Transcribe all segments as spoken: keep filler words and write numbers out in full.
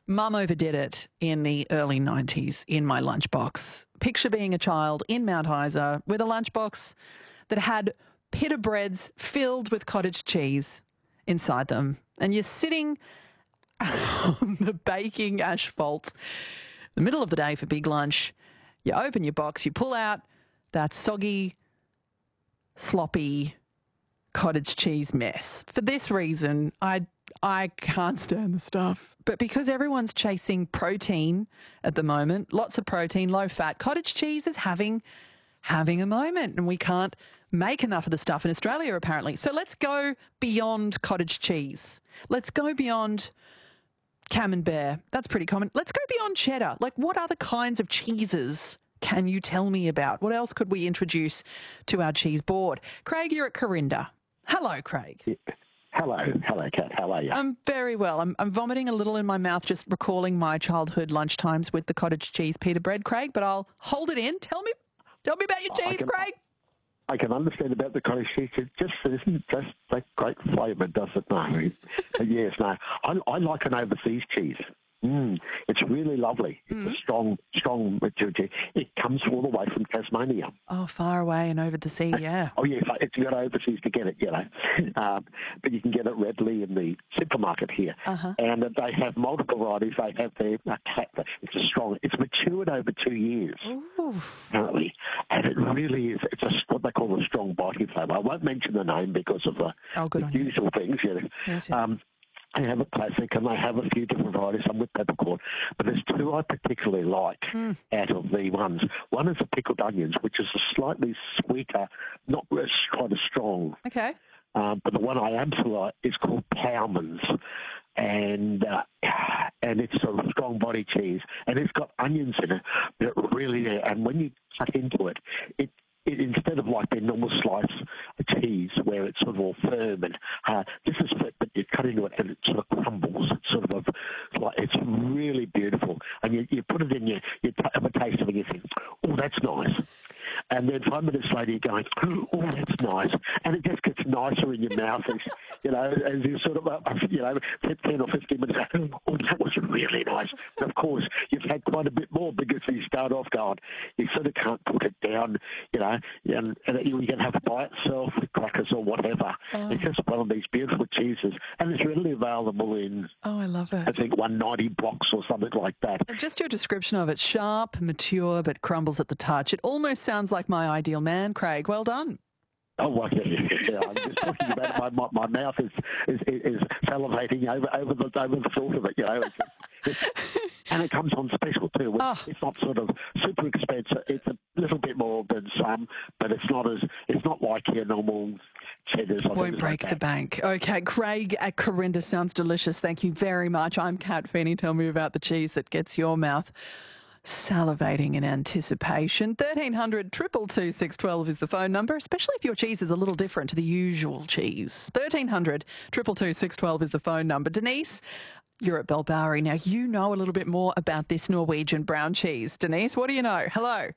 Mum overdid it in the early nineties in my lunchbox. Picture being a child in Mount Isa with a lunchbox that had pita breads filled with cottage cheese inside them. And you're sitting on the baking asphalt, the middle of the day for big lunch. You open your box, you pull out that soggy, sloppy cottage cheese mess. For this reason, I I can't stand the stuff. But because everyone's chasing protein at the moment, lots of protein, low fat, cottage cheese is having having a moment, and we can't make enough of the stuff in Australia apparently. So let's go beyond cottage cheese. Let's go beyond camembert. That's pretty common. Let's go beyond cheddar. Like, what other kinds of cheeses can you tell me about? What else could we introduce to our cheese board? Craig, you're at Corinda. Hello, Craig. Yeah. Hello. Hello, Kat. How are you? I'm very well. I'm, I'm vomiting a little in my mouth just recalling my childhood lunchtimes with the cottage cheese pita bread, Craig, but I'll hold it in. Tell me tell me about your cheese, can, Craig. I can understand about the cottage cheese. It just isn't just that great flavour, does it? No. Yes, no. I, I like an overseas cheese. Mm, it's really lovely. It's Mm. a strong, strong maturity. It comes all the way from Tasmania. Oh, far away and over the sea, yeah. Oh, yes, it's got overseas to get it, you know. Um, but you can get it readily in the supermarket here. Uh-huh. And they have multiple varieties. They have their, uh, it's a strong, it's matured over two years, Oof. apparently. And it really is, it's a, what they call a strong body flavour. I won't mention the name because of the, Oh, good the on you. usual things, you know. Yes, yes. Um, They have a classic and they have a few different varieties, some with peppercorn. But there's two I particularly like Mm. out of the ones. One is the pickled onions, which is a slightly sweeter, not as quite as strong. Okay. Um, but the one I absolutely like is called Powman's. And uh, and it's a strong body cheese. And it's got onions in it, but it really, and when you cut into it, it It, instead of like their normal slice of cheese where it's sort of all firm and uh, this is fit, but you cut into it and it sort of crumbles. It's sort of a, like it's really beautiful, and you, you put it in your you t- have a taste of it and you think, oh, that's nice. And then five minutes later you're going, oh, that's nice, and it just gets nicer in your mouth as you know as you sort of uh, you know ten or fifteen minutes. Oh, that was really nice. And of course you've had quite a bit more because you start off going, you sort of can't put it down, you know. And, and you can have it by itself with crackers or whatever. Oh. It's just one of these beautiful cheeses, and it's readily available in, Oh, I love I it. think, one ninety blocks or something like that. And just your description of it, sharp, mature, but crumbles at the touch. It almost sounds like my ideal man, Craig. Well done. Oh, well, yeah, yeah, yeah. I'm just talking about it. My, my, my mouth is, is is salivating over over the over the thought of it. You know, it's, it's, and it comes on special too. It's, Oh. it's not sort of super expensive. It's a little bit more than some, but it's not as it's not like your normal cheddars. or Won't things break like the that. bank. Okay, Craig at Corinda sounds delicious. Thank you very much. I'm Kat Feeney. Tell me about the cheese that gets your mouth salivating in anticipation. thirteen hundred, two two two, six one two is the phone number, especially if your cheese is a little different to the usual cheese. thirteen hundred, two two two, six one two is the phone number. Denise, you're at Belbari. Now, you know a little bit more about this Norwegian brown cheese. Denise, what do you know? Hello.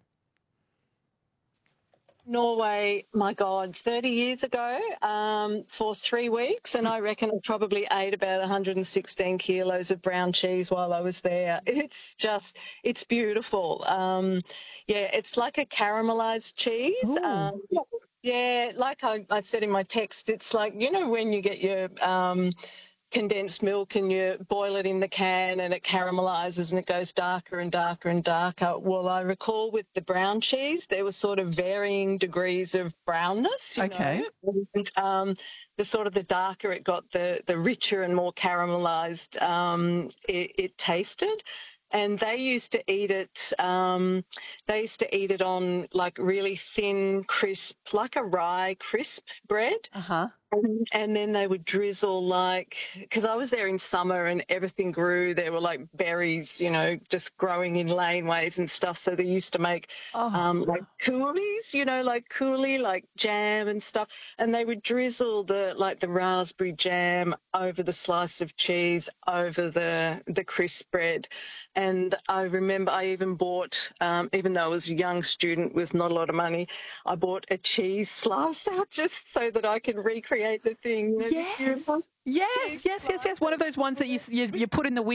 Norway, my God, thirty years ago um, for three weeks, and I reckon I probably ate about one hundred sixteen kilos of brown cheese while I was there. It's just, it's beautiful. Um, yeah, it's like a caramelized cheese. Ooh. Um, yeah, like I, I said in my text, it's like, you know, when you get your um, condensed milk and you boil it in the can and it caramelizes and it goes darker and darker and darker. Well, I recall with the brown cheese, there was sort of varying degrees of brownness. You Okay. know? And, um, the sort of the darker it got, the the richer and more caramelized um, it, it tasted. And they used to eat it. Um, they used to eat it on like really thin, crisp, like a rye crisp bread. Uh-huh. And, and then they would drizzle like, because I was there in summer and everything grew. There were like berries, you know, just growing in laneways and stuff. So they used to make Oh. um, like coolies, you know, like coolie, like jam and stuff. And they would drizzle the like the raspberry jam over the slice of cheese, over the the crisp bread. And I remember I even bought, um, even though I was a young student with not a lot of money, I bought a cheese slicer just so that I could recreate the thing. It was Yes. beautiful. Yes, yes, yes, yes. One of those ones that you, you, you put in the